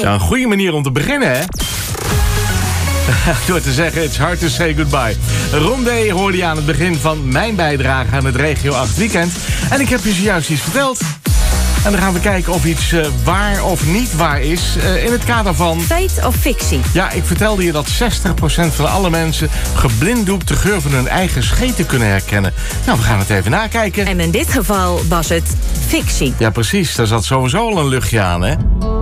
Ja, een goede manier om te beginnen, hè? Door te zeggen, it's hard to say goodbye. Rondé hoorde je aan het begin van mijn bijdrage aan het Regio 8 Weekend. En ik heb je zojuist iets verteld. En dan gaan we kijken of iets waar of niet waar is in het kader van... Feit of fictie? Ja, ik vertelde je dat 60% van alle mensen geblinddoekt de geur van hun eigen scheten kunnen herkennen. Nou, we gaan het even nakijken. En in dit geval was het fictie. Ja, precies. Daar zat sowieso al een luchtje aan, hè?